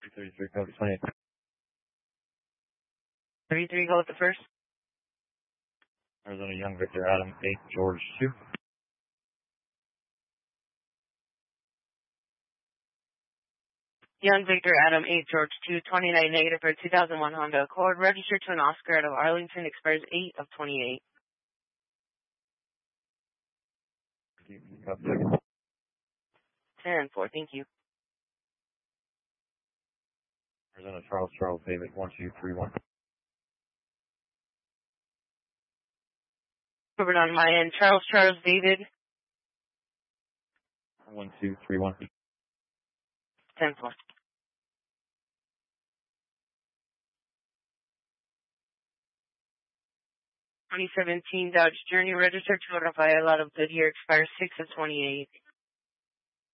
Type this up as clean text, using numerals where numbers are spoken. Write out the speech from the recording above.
33, code 28. 33, go with the first. Arizona Young Victor Adam 8 George 2. Young Victor Adam 8 George 2, 29 negative for 2001 Honda Accord, registered to an Oscar out of Arlington, expires 8 of 28. Code 2. 10-4, thank you. Arizona Charles David 1231. Covered on my end. Charles David. 1231. 10-4. 2017 Dodge Journey, registered to Rafael out of Goodyear, expires 6 of 28.